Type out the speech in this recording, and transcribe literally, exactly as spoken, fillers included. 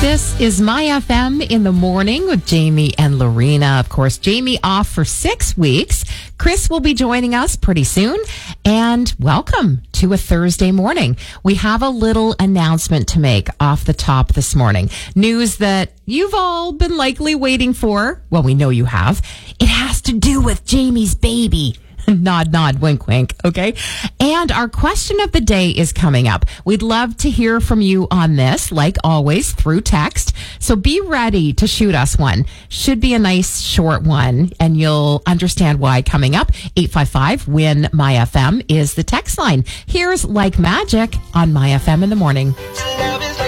This is My F M in the morning with Jamie and Lorena. Of course, Jamie off for six weeks. Chris will be joining us pretty soon. And welcome to a Thursday morning. We have a little announcement to make off the top this morning. News that you've all been likely waiting for. Well, we know you have. It has to do with Jamie's baby. Nod, nod, wink, wink. Okay. And our question of the day is coming up. We'd love to hear from you on this, like always, through text. So be ready to shoot us one. Should be a nice short one, and you'll understand why coming up. eight five five, W I N, My F M is the text line. Here's Like Magic on My F M in the morning. Love is like